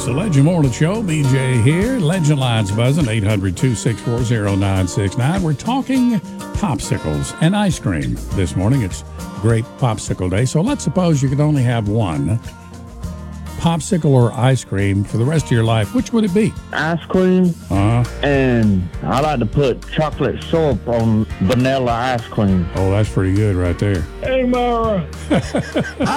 It's the Legend Morning Show. BJ here. Legend Line's buzzing, 800-264-0969. We're talking popsicles and ice cream this morning. It's Grape Popsicle Day. So let's suppose you could only have one popsicle or ice cream for the rest of your life. Which would it be? Ice cream, and I like to put chocolate syrup on vanilla ice cream. Oh, that's pretty good right there. Hey, Mara.